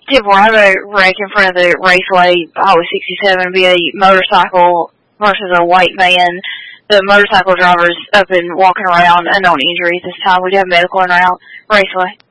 We're having a wreck in front of the Raceway, Highway 67, be a motorcycle versus a white van. The motorcycle driver's up and walking around, unknown injuries this time. We do have medical en route. Raceway.